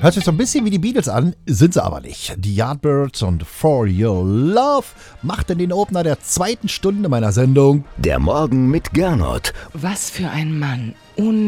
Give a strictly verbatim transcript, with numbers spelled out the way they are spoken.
Hört sich so ein bisschen wie die Beatles an, sind sie aber nicht. Die Yardbirds und For Your Love machten den Opener der zweiten Stunde meiner Sendung. Der Morgen mit Gernot. Was für ein Mann.